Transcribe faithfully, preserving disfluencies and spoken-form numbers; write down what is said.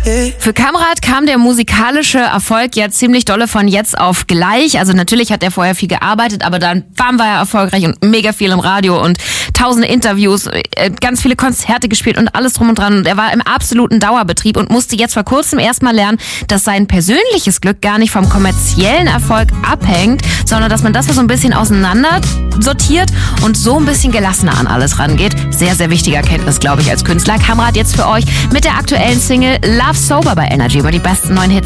Für Kamrat kam der musikalische Erfolg ja ziemlich dolle von jetzt auf gleich. Also natürlich hat er vorher viel gearbeitet, aber dann bam, war er erfolgreich und mega viel im Radio und tausende Interviews, ganz viele Konzerte gespielt und alles drum und dran. Und er war im absoluten Dauerbetrieb und musste jetzt vor kurzem erstmal lernen, dass sein persönliches Glück gar nicht vom kommerziellen Erfolg abhängt, sondern dass man das so ein bisschen auseinander sortiert und so ein bisschen gelassener an alles rangeht. Sehr, sehr wichtige Erkenntnis, glaube ich, als Künstler. Kamrat jetzt für euch mit der aktuellen Single Love Sober bei Energy über die besten neuen Hits.